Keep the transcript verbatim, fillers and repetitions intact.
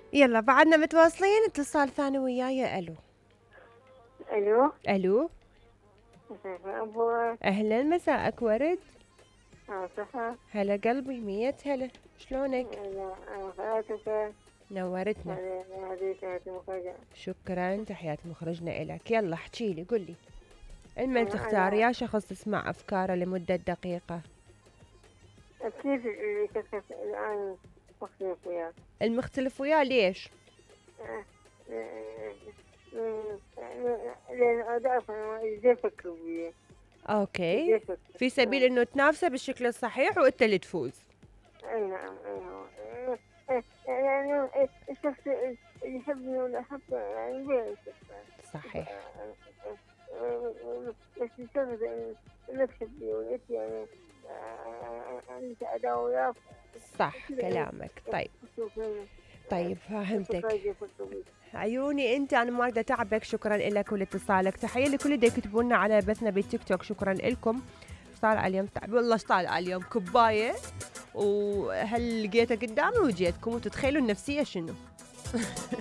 يلا بعدنا متواصلين، اتصال ثاني وياي. الو الو. الو، كيف ابوك؟ اهلا، مساءك ورد. اه صحة. هلا قلبي، مية هلا، شلونك؟ لا انا خالتك. نورتنا. هذه هذه مفاجأة. شكرا، تحياتي مخرجنا إلك. يلا احكيلي، قولي المن انا تختار انا يا شخص تسمع أفكاره لمدة دقيقة. كيف اللي كيف الان مختلف وياك؟ المختلف وياه ليش؟ لان اضعف ازاي افكر وياه. ازاي اوكي، افكر. في سبيل انه تنافسه بالشكل الصحيح وانت اللي تفوز. اي نعم اي نعم. يعني الشخص اللي يحبني ولا احب يعني بين صحيح. بس يشغل نفسي وانت يعني انت اداء وياه صح كذا. كلامك. طيب شوفي طيب فهمتك. تفاجئ فكري. عيوني انت، انا ما اقدر اتعبك. شكرا لك ولاتصالك. تحيه لكل اللي يكتبوا لنا على بثنا بالتيك توك. شكرا لكم. ايش طالع اليوم؟ تعب والله. ايش طالع اليوم؟ كوبايه وهل لقيتها قدامي وجيتكم وتتخيلوا النفسيه شنو.